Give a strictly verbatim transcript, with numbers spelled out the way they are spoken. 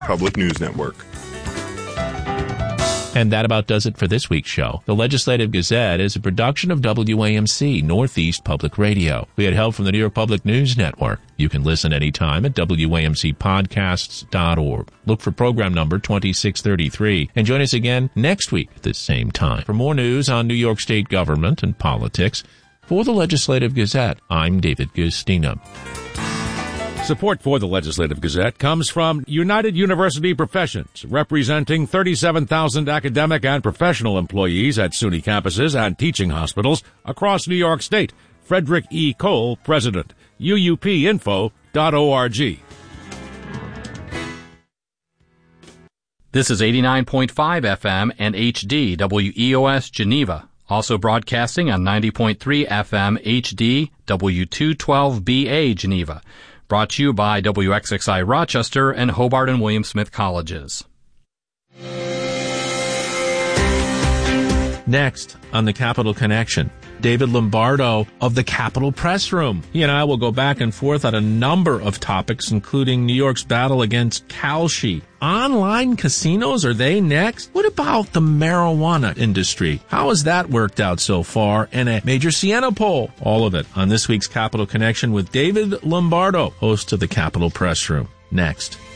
Public News Network. And that about does it for this week's show. The Legislative Gazette is a production of W A M C, Northeast Public Radio. We had help from the New York Public News Network. You can listen anytime at W A M C podcasts dot org. Look for program number twenty-six thirty-three and join us again next week at the same time for more news on New York State government and politics. For the Legislative Gazette, I'm David Gustina. Support for the Legislative Gazette comes from United University Professions, representing thirty-seven thousand academic and professional employees at SUNY campuses and teaching hospitals across New York State. Frederick E. Cole, President. U U P info dot org. This is eighty-nine point five F M and H D W E O S Geneva. Also broadcasting on ninety point three F M H D W two twelve B A Geneva. Brought to you by W X X I Rochester and Hobart and William Smith Colleges. Next on the Capitol Connection, David Lombardo of the Capitol Press Room. He and I will go back and forth on a number of topics, including New York's battle against Kalshi. Online casinos, are they next? What about the marijuana industry? How has that worked out so far? And a major Siena poll. All of it on this week's Capitol Connection with David Lombardo, host of the Capitol Press Room. Next.